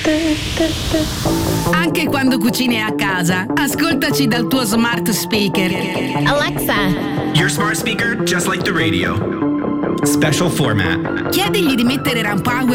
Anche quando cucini a casa, ascoltaci dal tuo smart speaker. Alexa, your smart speaker just like the radio. Special format. Chiedigli di mettere Rampower